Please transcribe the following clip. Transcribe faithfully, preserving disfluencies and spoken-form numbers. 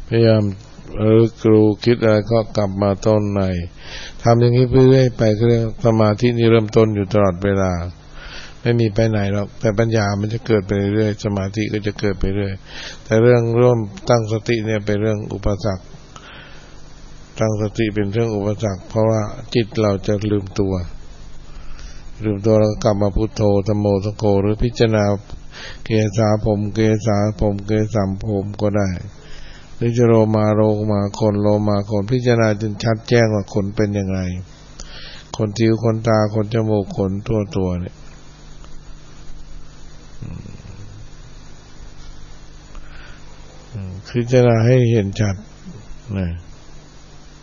พยายามเออกรูคิดอะไรก็กลับมาต้นในทำอย่างนี้ไปเรื่อยไปเรื่องสมาธินี่เริ่มต้นอยู่ตลอดเวลาไม่มีไปไหนหรอกแต่ปัญญามันจะเกิดไปเรื่อยสมาธิก็จะเกิดไปเรื่อยแต่เรื่องร่วมตั้งสติเนี่ยเป็นเรื่องอุปสรรคตั้งสติเป็นเรื่องอุปสรรคเพราะว่าจิตเราจะลืมตัวลืมตัวแล้วก็กลับมาพุทโธธัมโมสังโฆหรือพิจารณาเกสาผมเกสาผมเกสามผมก็ได้หรือจะโลมาโลมาคนโลมาคนพิจารณาจนชัดแจ้งว่าคนเป็นอย่างไรคนผิวคนตาคนจมูกคนทั่วตัวเนี่ยพิจารณาให้เห็นชัดนะ